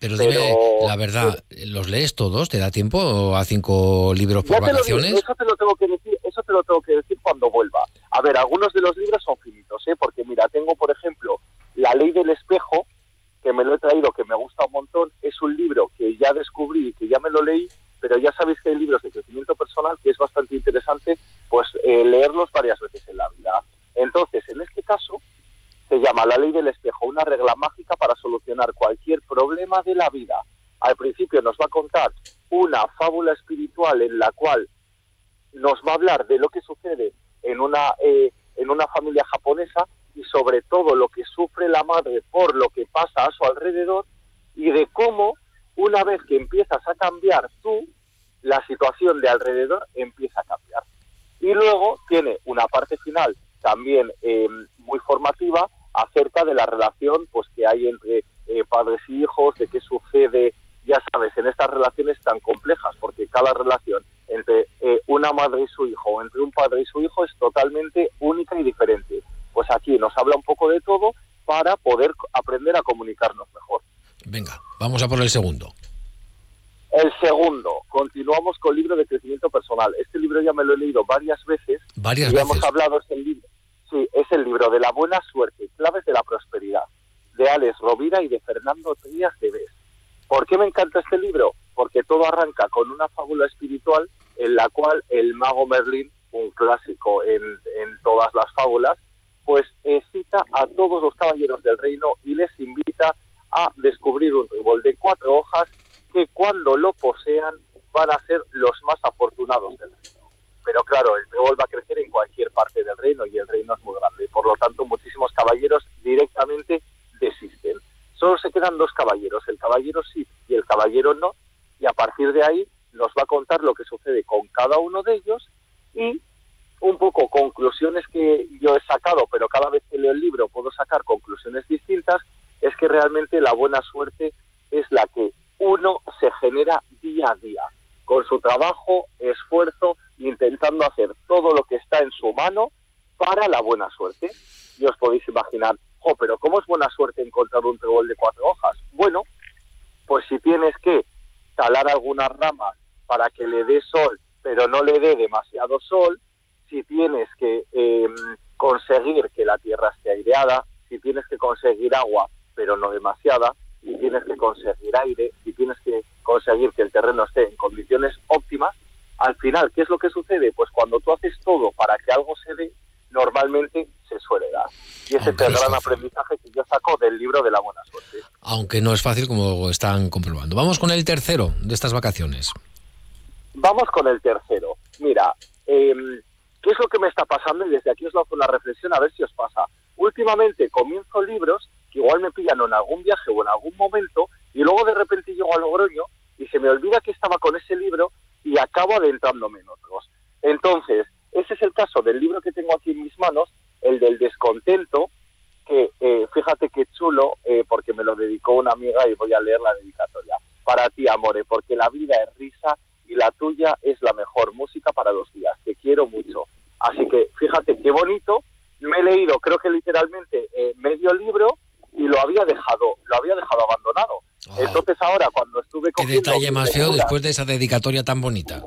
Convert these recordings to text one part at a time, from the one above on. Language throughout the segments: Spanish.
Pero dime la verdad, ¿los lees todos? ¿Te da tiempo a 5 libros por vacaciones? Eso te lo tengo que decir cuando vuelva. A ver, algunos de los libros son finitos, porque mira, tengo por ejemplo La ley del espejo, que me lo he traído, que me gusta un montón. Es un libro que ya descubrí, que ya me lo leí, pero ya sabéis que hay libros de crecimiento personal que es bastante interesante pues leerlos varias veces en la vida. Entonces, en este caso, se llama La ley del espejo, una regla mágica para solucionar cualquier problema de la vida. Al principio nos va a contar una fábula espiritual en la cual nos va a hablar de lo que sucede en una familia japonesa y sobre todo lo que sufre la madre por lo que pasa a su alrededor, y de cómo una vez que empiezas a cambiar tú, la situación de alrededor empieza a cambiar. Y luego tiene una parte final también muy formativa acerca de la relación pues que hay entre padres y hijos, de qué sucede, ya sabes, en estas relaciones tan complejas, porque cada relación entre una madre y su hijo o entre un padre y su hijo es totalmente única y diferente. Pues aquí nos habla un poco de todo para poder aprender a comunicarnos mejor. Venga, vamos a por el segundo. El segundo, continuamos con el libro de crecimiento personal. Este libro ya me lo he leído varias veces. ¿Varias veces? Hemos hablado, es el libro de la buena suerte, claves de la prosperidad, de Alex Rovira y de Fernando Trías de Bes. ¿Por qué me encanta este libro? Porque todo arranca con una fábula espiritual en la cual el mago Merlín, un clásico en todas las fábulas, pues cita a todos los caballeros del reino y les invita a descubrir un trébol de 4 hojas que cuando lo posean van a ser los más afortunados del reino. Pero claro, el trébol va a crecer en cualquier parte del reino y el reino es muy grande. Por lo tanto, muchísimos caballeros directamente desisten. Solo se quedan 2 caballeros, el caballero sí y el caballero no, y a partir de ahí nos va a contar lo que sucede con cada uno de ellos y un poco conclusiones que yo he sacado, pero cada vez que leo el libro puedo sacar conclusiones distintas. Es que realmente la buena suerte es la que uno se genera día a día, con su trabajo, esfuerzo, intentando hacer todo lo que está en su mano para la buena suerte. Y os podéis imaginar, pero ¿cómo es buena suerte encontrar un trébol de 4 hojas? Bueno, pues si tienes que talar algunas ramas para que le dé sol, pero no le dé demasiado sol, si tienes que conseguir que la tierra esté aireada, si tienes que conseguir agua, pero no demasiada, si tienes que conseguir aire, si tienes que conseguir que el terreno esté en condiciones óptimas, al final, ¿qué es lo que sucede? Pues cuando tú haces todo para que algo se dé, normalmente se suele dar. Y ese es el gran aprendizaje que yo saco del libro de la buena suerte. Aunque no es fácil, como están comprobando. Vamos con el tercero de estas vacaciones. Vamos con el tercero. Mira, ¿qué es lo que me está pasando? Y desde aquí os lanzo una reflexión a ver si os pasa. Últimamente comienzo libros que igual me pillan en algún viaje o en algún momento y luego de repente llego a Logroño y se me olvida que estaba con ese libro y acabo adentrándome en otros. Entonces, ese es el caso del libro que tengo aquí en mis manos, el del descontento, que fíjate qué chulo, porque me lo dedicó una amiga y voy a leer la dedicatoria. Para ti, amore, porque la vida es risa y la tuya es la mejor música para los días. Te quiero mucho. Así que fíjate qué bonito. Me he leído, creo que literalmente medio libro y lo había dejado abandonado. Entonces ahora cuando estuve cogiendo... Qué detalle más feo después de esa dedicatoria tan bonita.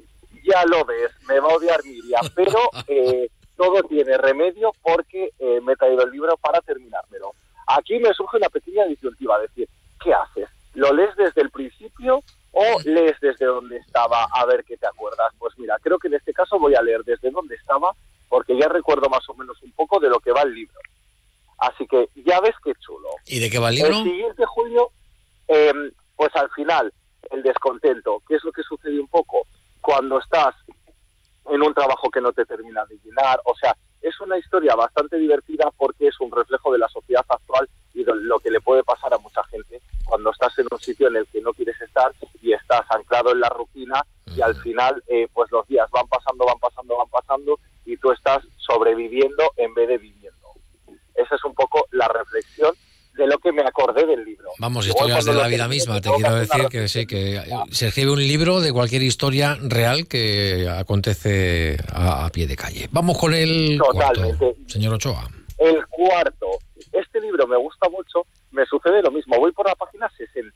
Ya lo ves, me va a odiar Miriam, pero todo tiene remedio porque me he traído el libro para terminármelo. Aquí me surge una pequeña disyuntiva, decir, ¿qué haces? ¿Lo lees desde el principio o lees desde donde estaba a ver qué te acuerdas? Pues mira, creo que en este caso voy a leer desde donde estaba porque ya recuerdo más o menos un poco de lo que va el libro. Así que ya ves qué chulo. ¿Y de qué va el libro? El siguiente julio, pues al final, el descontento. ¿Qué es lo que sucede un poco? Cuando estás en un trabajo que no te termina de llenar. O sea, es una historia bastante divertida porque es un reflejo de la sociedad actual y de lo que le puede pasar a mucha gente cuando estás en un sitio en el que no quieres estar y estás anclado en la rutina y al final pues los días van pasando y tú estás sobreviviendo en vez de viviendo. Esa es un poco la reflexión de lo que me acordé del libro. Vamos, historias de la vida misma. Te quiero decir que sí, que se escribe un libro de cualquier historia real que acontece a pie de calle. Vamos con el cuarto, señor Ochoa. El cuarto. Este libro me gusta mucho, me sucede lo mismo. Voy por la página 60